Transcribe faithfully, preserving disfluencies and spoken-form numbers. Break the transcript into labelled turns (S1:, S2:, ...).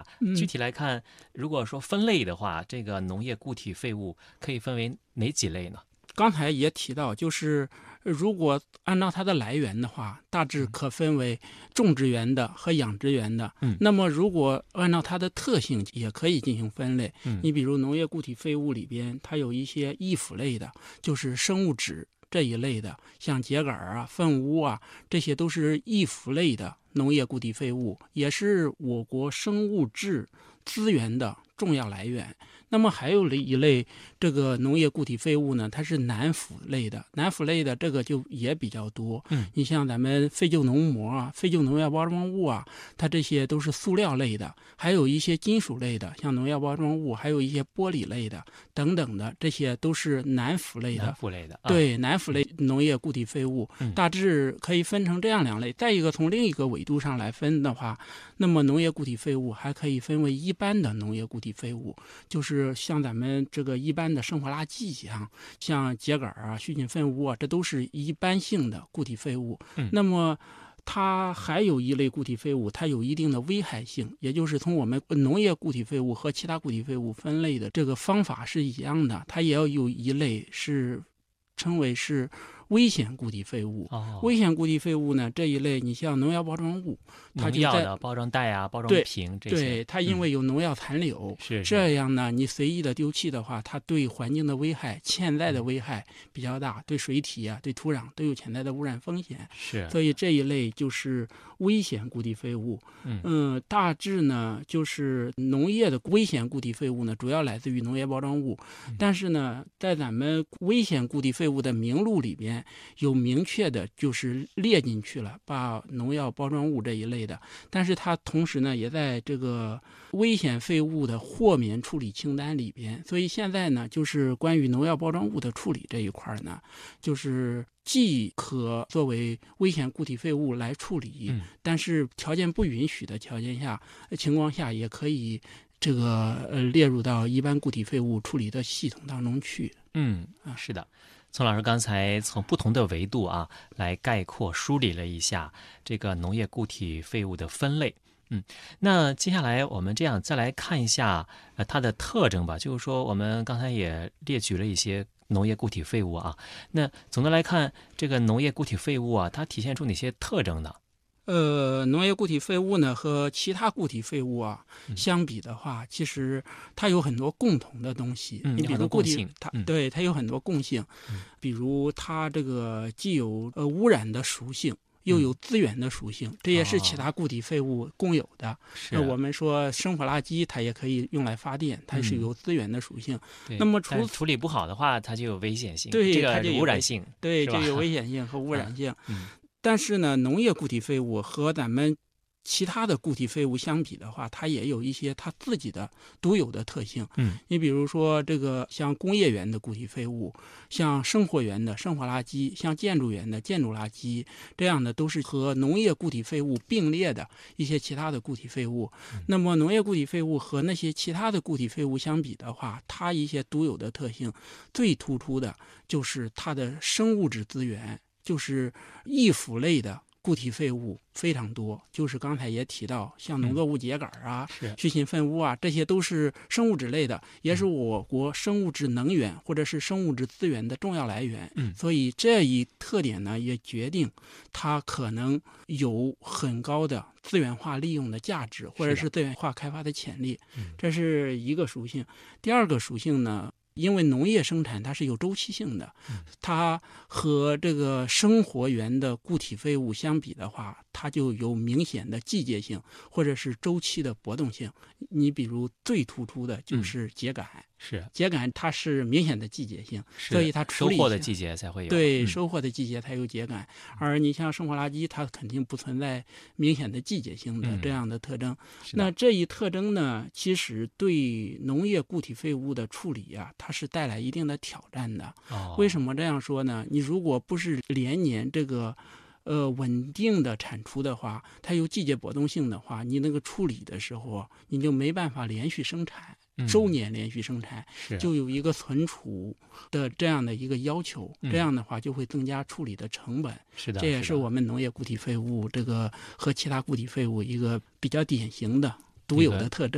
S1: 具体来看，如果说分类的话，这个农业固体废物可以分为哪几类呢？
S2: 刚才也提到，就是如果按照它的来源的话，大致可分为种植园的和养殖园的。
S1: 嗯，
S2: 那么如果按照它的特性，也可以进行分类。
S1: 嗯，
S2: 你比如农业固体废物里边，它有一些易腐类的，就是生物质这一类的，像秸秆啊、粪污啊，这些都是易腐类的农业固体废物，也是我国生物质资源的重要来源。那么还有一类这个农业固体废物呢，它是难腐类的，难腐类的这个就也比较多。
S1: 嗯，
S2: 你像咱们废旧农膜啊、废旧农药包装物啊，它这些都是塑料类的，还有一些金属类的，像农药包装物，还有一些玻璃类的等等的，这些都是难腐类的。
S1: 难腐类的，啊、
S2: 对，难腐类农业固体废物、
S1: 嗯、
S2: 大致可以分成这样两类。再一个，从另一个纬度上来分的话，那么农业固体废物还可以分为一般的农业固体废物，就是像咱们这个一般的生活垃圾一样，像秸秆啊、絮菌粪污啊，这都是一般性的固体废物。
S1: 嗯、
S2: 那么它还有一类固体废物，它有一定的危害性，也就是从我们农业固体废物和其他固体废物分类的这个方法是一样的，它也要有一类是称为是危险固体废物。
S1: 哦、
S2: 危险固体废物呢，这一类你像农药包装物，它就在
S1: 农药的包装袋啊、包装瓶这些，
S2: 对，它因为有农药残留，
S1: 是、嗯、
S2: 这样呢，你随意的丢弃的话，它对环境的危害、潜在的危害比较大，对水体啊、对土壤都有潜在的污染风险。
S1: 是，
S2: 所以这一类就是危险固体废物。
S1: 嗯、
S2: 呃、大致呢就是农业的危险固体废物呢，主要来自于农业包装物，
S1: 嗯、
S2: 但是呢，在咱们危险固体废物的名录里边有明确的就是列进去了，把农药包装物这一类的，但是它同时呢也在这个危险废物的豁免处理清单里边。所以现在呢，就是关于农药包装物的处理这一块呢，就是既可作为危险固体废物来处理，
S1: 嗯、
S2: 但是条件不允许的条件下情况下，也可以这个呃列入到一般固体废物处理的系统当中去。
S1: 嗯，是的。宋老师刚才从不同的维度啊来概括梳理了一下这个农业固体废物的分类。嗯，那接下来我们这样再来看一下呃它的特征吧，就是说我们刚才也列举了一些农业固体废物啊，那总的来看这个农业固体废物啊，它体现出哪些特征呢？
S2: 呃，农业固体废物呢和其他固体废物啊、
S1: 嗯、
S2: 相比的话，其实它有很多共同的东西。
S1: 嗯，
S2: 你比如固体，它、
S1: 嗯、
S2: 对它有很多共性，
S1: 嗯、
S2: 比如它这个既有呃污染的属性，又有资源的属性，嗯、这也是其他固体废物共有的。
S1: 是、
S2: 哦，我们说生活垃圾它也可以用来发电，它是有资源的属性。
S1: 嗯、
S2: 那么除
S1: 处理不好的话，它就有危险性，
S2: 对，
S1: 这个
S2: 它就有
S1: 污染性，
S2: 对，就有危险性和污染性。
S1: 嗯。
S2: 但是呢，农业固体废物和咱们其他的固体废物相比的话，它也有一些它自己的独有的特性。
S1: 嗯，
S2: 你比如说这个像工业园的固体废物，像生活园的生活垃圾，像建筑园的建筑垃圾，这样的都是和农业固体废物并列的一些其他的固体废物。
S1: 嗯、
S2: 那么农业固体废物和那些其他的固体废物相比的话，它一些独有的特性，最突出的就是它的生物质资源，就是易腐类的固体废物非常多，就是刚才也提到，像农作物秸秆啊、
S1: 嗯、
S2: 絮菌粪污啊，这些都是生物质类的，也是我国生物质能源或者是生物质资源的重要来源。
S1: 嗯，
S2: 所以这一特点呢，也决定它可能有很高的资源化利用的价值，或者是资源化开发的潜力。这是一个属性。第二个属性呢，因为农业生产它是有周期性的，它和这个生活园的固体废物相比的话，它就有明显的季节性或者是周期的波动性。你比如最突出的就是秸秆，
S1: 嗯、是
S2: 秸秆它是明显的季节性，所以它处理
S1: 收获的季节才会有，
S2: 对、
S1: 嗯、
S2: 收获的季节才有秸秆。而你像生活垃圾，它肯定不存在明显的季节性的这样的特征。
S1: 嗯、
S2: 那这一特征呢，其实对农业固体废物的处理啊，它是带来一定的挑战的。
S1: 哦、
S2: 为什么这样说呢？你如果不是连年这个呃稳定的产出的话，它有季节波动性的话，你那个处理的时候，你就没办法连续生产。周年连续生产，
S1: 嗯、
S2: 就有一个存储的这样的一个要求，
S1: 嗯、
S2: 这样的话就会增加处理的成本。
S1: 是的，
S2: 这也是我们农业固体废物这个和其他固体废物一个比较典型的独有的特征。